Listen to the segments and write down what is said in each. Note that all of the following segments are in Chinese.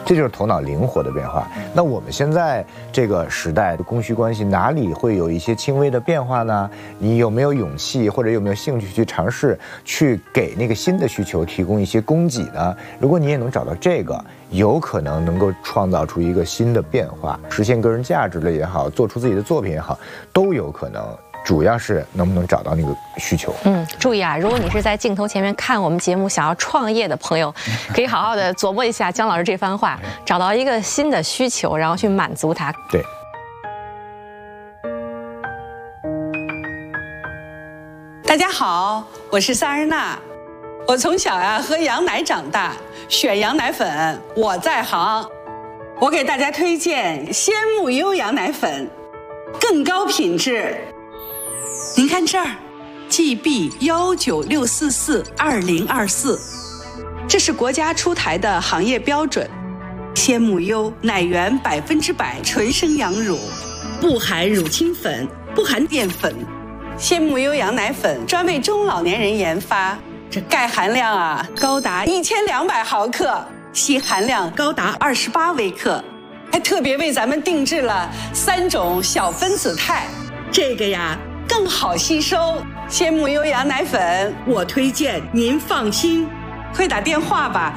这就是头脑灵活的变化。那我们现在这个时代的供需关系哪里会有一些轻微的变化呢？你有没有勇气或者有没有兴趣去尝试去给那个新的需求提供一些供给呢？如果你也能找到这个，有可能能够创造出一个新的变化，实现个人价值的也好，做出自己的作品也好，都有可能。主要是能不能找到那个需求。 注意啊，如果你是在镜头前面看我们节目，想要创业的朋友，可以好好的琢磨一下姜老师这番话，找到一个新的需求，然后去满足它。 对。 大家好，我是萨日娜。我从小喝羊奶长大，选羊奶粉我在行。我给大家推荐鲜木优羊奶粉，更高品质。您看这儿 ，GB196442024，这是国家出台的行业标准。鲜木优奶源100%纯生羊乳，不含乳清粉，不含淀粉。鲜木优羊奶粉专为中老年人研发，这钙含量高达1200毫克，硒含量高达28微克，还特别为咱们定制了3种小分子肽，这个更好吸收。鲜木优羊奶粉我推荐您放心，快打电话吧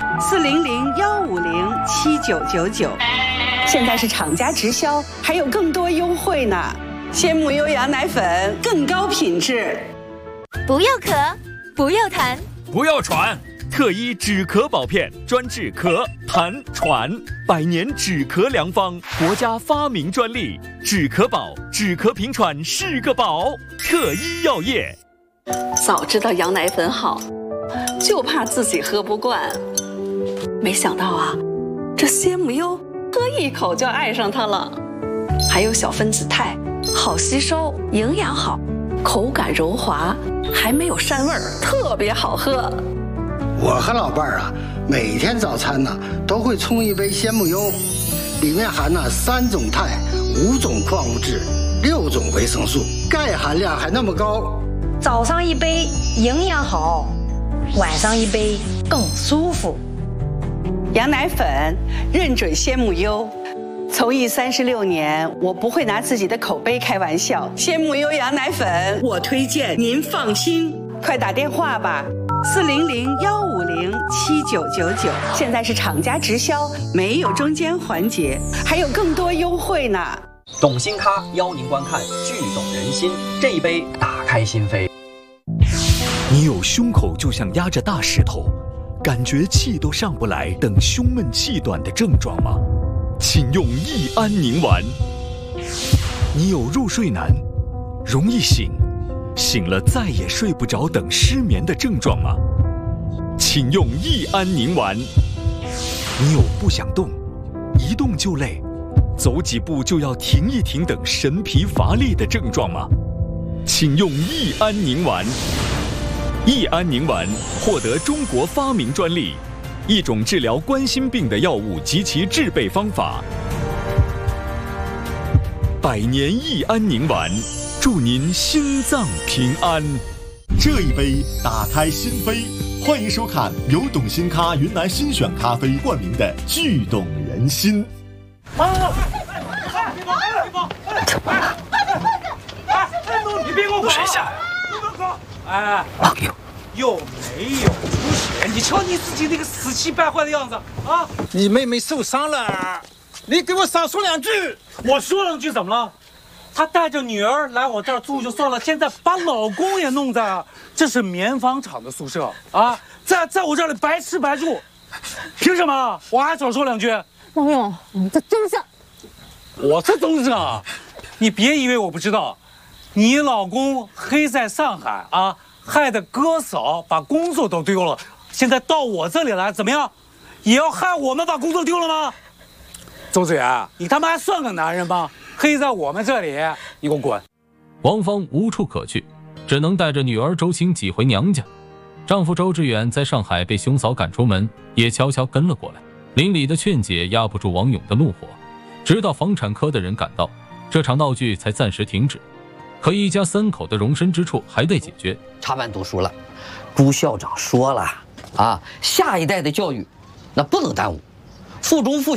，400-150-7999，现在是厂家直销，还有更多优惠呢。鲜木优羊奶粉更高品质。 不要咳，不要痰， 不要喘，特医止咳宝片专治咳、痰、喘，100年止咳良方，国家发明专利，止咳宝，止咳平喘是个宝。特医药业。 早知道羊奶粉好，就怕自己喝不惯。没想到这鲜木优喝一口就爱上它了，还有小分子肽，好吸收，营养好，口感柔滑，还没有膻味儿，特别好喝。 我和老伴儿每天早餐都会冲一杯鲜木优，里面含3种肽、5种矿物质、6种维生素，钙含量还那么高。 早上一杯营养好，晚上一杯更舒服。 羊奶粉认准鲜木优，从艺36年，我不会拿自己的口碑开玩笑。鲜木优羊奶粉我推荐您放心，快打电话吧，400-150-7999，现在是厂家直销，没有中间环节，还有更多优惠呢。 懂心咖邀您观看《剧懂人心》，这一杯打开心扉。 你有胸口就像压着大石头，感觉气都上不来等胸闷气短的症状吗？请用益安宁丸。你有入睡难、容易醒、醒了再也睡不着等失眠的症状吗？请用益安宁丸。你有不想动、一动就累、走几步就要停一停等神疲乏力的症状吗？请用益安宁丸。益安宁丸获得中国发明专利，一种治疗冠心病的药物及其制备方法。100年益安宁丸，祝您心脏平安。 这一杯打开心扉，欢迎收看由懂心咖云南新选咖啡冠名的《剧懂人心》。 你别给我谁下？ 网友有没有出血？你瞧你自己那个死气败坏的样子啊！ 你妹妹受伤了，你给我少说2句。 我说2句怎么了？她带着女儿来我这儿住就算了，现在把老公也弄在这是棉纺厂的宿舍啊，在我这里白吃白住，凭什么？我还少说2句。 网友，你这真是…… 我这都是你别以为我不知道。你老公黑在上海害得哥嫂把工作都丢了，现在到我这里来怎么样？也要害我们把工作丢了吗？周子元，你他妈还算个男人吗？黑在我们这里，你给我滚！ 王芳无处可去，只能带着女儿周青挤回娘家。丈夫周志远在上海被兄嫂赶出门，也悄悄跟了过来。邻里的劝解压不住王勇的怒火，直到房产科的人赶到，这场闹剧才暂时停止。可一家3口的容身之处还得解决。 插班读书了，朱校长说了下一代的教育那不能耽误，附中附